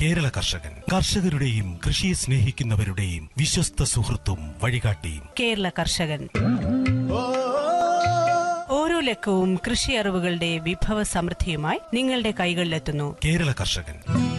കേരള കർഷകൻ, കർഷകരുടെയും കൃഷിയെ സ്നേഹിക്കുന്നവരുടെയും വിശ്വസ്ത സുഹൃത്തും വഴികാട്ടിയും. കേരള കർഷകൻ ഓരോ ലക്കവും കൃഷി അറിവുകളുടെ വിഭവ സമൃദ്ധിയുമായി നിങ്ങളുടെ കൈകളിലെത്തുന്നു. കേരള കർഷകൻ.